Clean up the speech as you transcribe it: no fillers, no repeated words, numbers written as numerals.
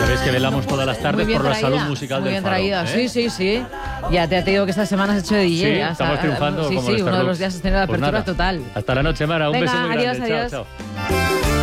ves que velamos todas las tardes por la salud musical muy del bien Faro, traída, ¿eh? sí. Ya te digo que esta semana has hecho de DJ. Sí, estamos triunfando. Sí, como uno de Starbucks. los días has tenido la Pues apertura nada, total. Hasta la noche, Mara. Un Venga, beso muy adiós, grande. adiós. Chao, chao.